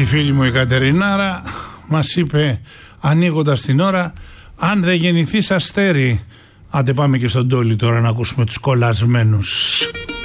Η φίλη μου η Κατερινάρα μας είπε ανοίγοντας την ώρα, αν δεν γεννηθείς αστέρι. Άντε πάμε και στον Τόλι τώρα να ακούσουμε τους κολλασμένους.